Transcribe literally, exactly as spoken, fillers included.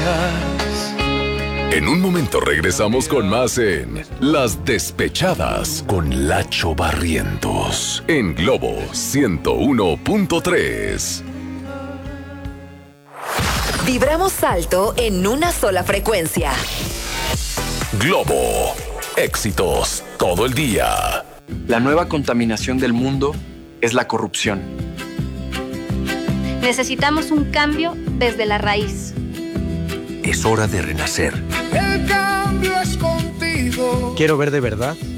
En un momento regresamos con más en Las Despechadas con Lacho Barrientos en Globo ciento uno punto tres. Vibramos alto en una sola frecuencia. Globo, éxitos todo el día. La nueva contaminación del mundo es la corrupción. Necesitamos un cambio desde la raíz. Es hora de renacer. El cambio es contigo. Quiero ver de verdad